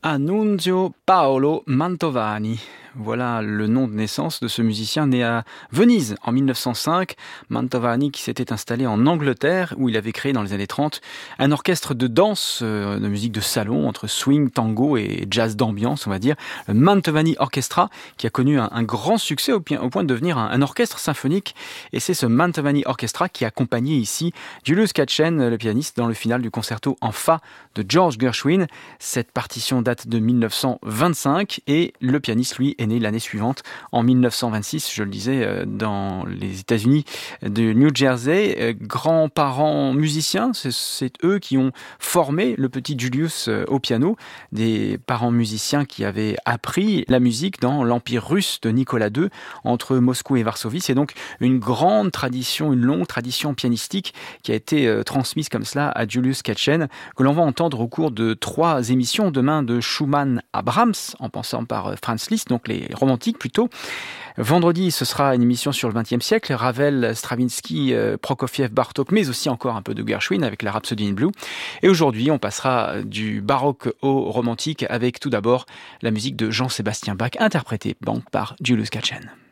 Annunzio Paolo Mantovani. Voilà le nom de naissance de ce musicien né à Venise en 1905. Mantovani qui s'était installé en Angleterre où il avait créé dans les années 30 un orchestre de danse, de musique de salon entre swing, tango et jazz d'ambiance, on va dire. Le Mantovani Orchestra qui a connu un grand succès au point de devenir un orchestre symphonique. Et c'est ce Mantovani Orchestra qui a accompagné ici Julius Katchen, le pianiste, dans le final du concerto en fa de George Gershwin. Cette partition date de 1925 et le pianiste, lui, est né l'année suivante, en 1926, je le disais, dans les États-Unis de New Jersey. Grands-parents musiciens, c'est eux qui ont formé le petit Julius au piano, des parents musiciens qui avaient appris la musique dans l'Empire russe de Nicolas II, entre Moscou et Varsovie. C'est donc une grande tradition, une longue tradition pianistique qui a été transmise comme cela à Julius Katchen, que l'on va entendre au cours de 3 émissions, demain de Schumann à Brahms, en passant par Franz Liszt, donc les romantiques plutôt. Vendredi, ce sera une émission sur le XXe siècle, Ravel, Stravinsky, Prokofiev, Bartók, mais aussi encore un peu de Gershwin avec la Rhapsody in Blue. Et aujourd'hui, on passera du baroque au romantique avec tout d'abord la musique de Jean-Sébastien Bach, interprétée donc par Julius Katchen.